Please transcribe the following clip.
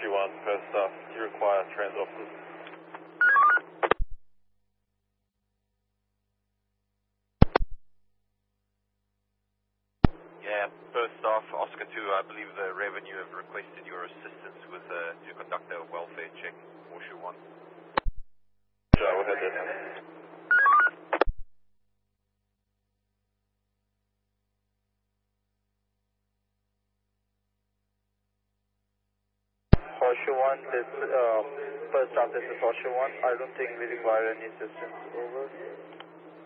Horseshoe 1, first staff, do you require trans officers? Yeah, first staff, Oscar 2, I believe the revenue have requested your assistance with to conduct a welfare check, Horseshoe 1. Sure, we'll head there now. Horseshoe 1, this, first staff, this is Horseshoe 1. I don't think we require any assistance. Over.